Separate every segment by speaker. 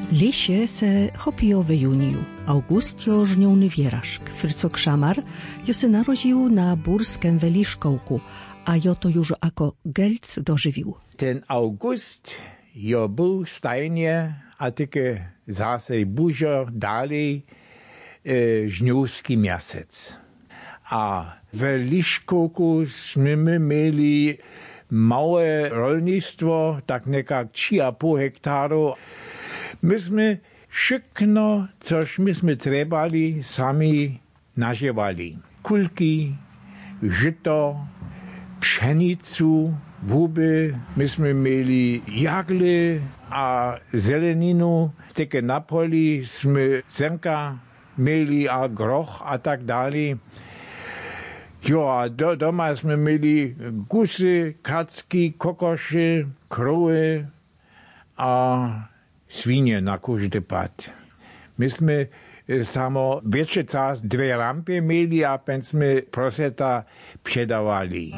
Speaker 1: Lesie se chopiło w juniu. August jo żniowny wierażk. Fryco Krzamar jo se narodził na Burskem Weliszkołku, a jo to już jako gelc dożywił.
Speaker 2: Ten August jo był stajnie, a tyke zase bużo dalej żniowski miasec. A w Weliszkołku jsme mieli małe rolnictwo, tak nekak 3,5 hektaru. Myśmy wszystko, coś myśmy trebali, sami naziewali. Kulki, żyto, pszenicu, buby. Myśmy mieli jagle a zeleninu. Takie na poli jsme zrnka mieli a groch a tak dalej. Jo, a doma jsme mieli gusy, kacky, kokoszy, krowy a swinie na każdy pad. Myśmy samo większy czas 2 rampy mieli, a pęśmy proseta przedawali.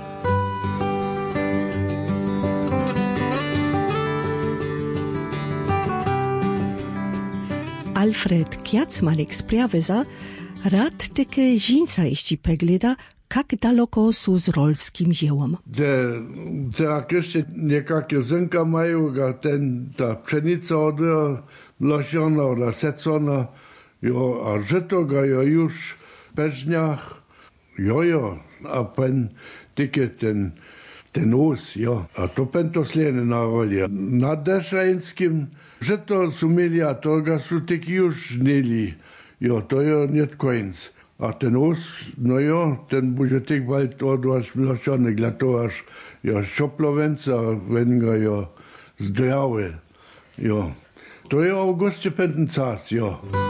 Speaker 1: Alfred Kjacmalik z Priawyza rad tyke żinca jeśli peglida, jak daleko są z rolskim dziełem.
Speaker 3: Jak jeszcze niekakие zrnka mają, ta pszenica odbyła lożona, oder secona, a żyto ga już w peżniach, a pen tyke ten os, a to pen to slene na roli. Na Deszajnskim żyto su mieli, a to ga su tyki już żnili, to nie końc. A ten os, ten bude tik bald odvaš lošane glatovaš, šoplovenca, venga, zdrave, To je August 15,